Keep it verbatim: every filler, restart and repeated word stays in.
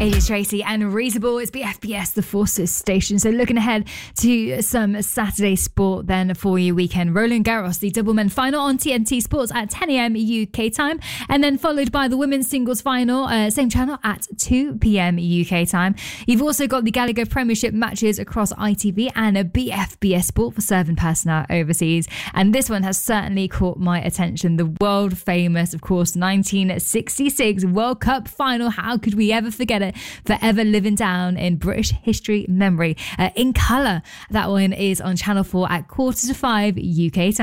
Alias Tracy and Reasonable. It's B F B S, the Forces station. So looking ahead to some Saturday sport then for your weekend. Roland Garros, the double men final on T N T Sports at ten a.m. U K time, and then followed by the women's singles final, uh, same channel at two p.m. U K time. You've also got the Gallagher Premiership matches across I T V and a B F B S Sport for serving personnel overseas. And this one has certainly caught my attention. The world famous, of course, nineteen sixty-six World Cup final. How could we ever forget it? Forever living down in British history memory. Uh, in colour, that one is on Channel four at quarter to five U K time.